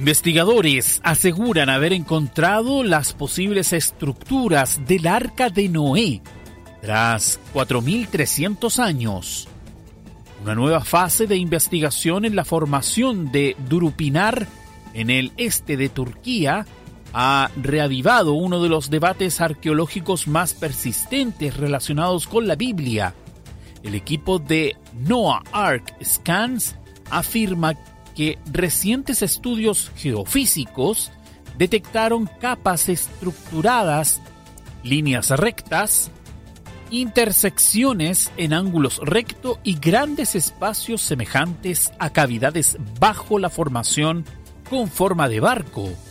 Investigadores aseguran haber encontrado las posibles estructuras del Arca de Noé tras 4.300 años. Una nueva fase de investigación en la formación de Durupinar en el este de Turquía ha reavivado uno de los debates arqueológicos más persistentes relacionados con la Biblia. El equipo de NOAA Ark Scans afirma que recientes estudios geofísicos detectaron capas estructuradas, líneas rectas, intersecciones en ángulos recto y grandes espacios semejantes a cavidades bajo la formación con forma de barco.